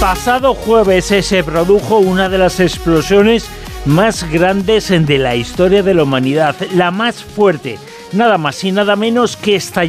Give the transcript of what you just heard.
pasado jueves se produjo una de las explosiones más grandes de la historia de la humanidad, la más fuerte, nada más y nada menos que estalló